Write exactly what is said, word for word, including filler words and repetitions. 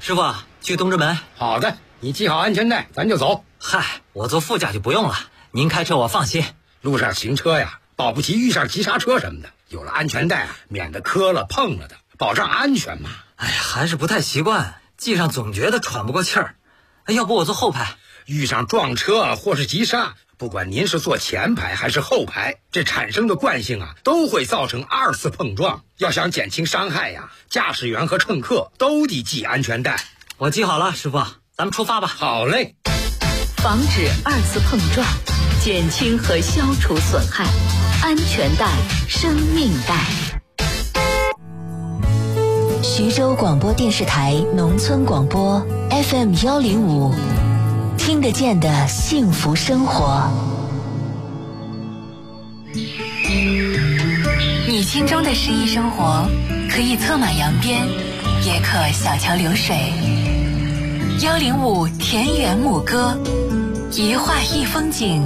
师傅，去东直门。 好的，你系好安全带，咱就走。 嗨，我坐副驾就不用了，您开车我放心。 路上行车呀，保不齐遇上急刹车什么的，有了安全带啊，免得磕了碰了的，保障安全嘛。 哎呀，还是不太习惯，系上总觉得喘不过气儿。哎，要不我坐后排？ 遇上撞车或是急刹，不管您是坐前排还是后排，这产生的惯性啊，都会造成二次碰撞。要想减轻伤害呀，驾驶员和乘客都得系安全带。 我系好了，师傅，咱们出发吧。 好嘞。 防止二次碰撞，减轻和消除损害，安全带，生命带。 徐州广播电视台农村广播 F M 幺零五，听得见的幸福生活。 你心中的诗意生活，可以策马扬鞭，也可小桥流水。幺零五田园牧歌，一画一风景。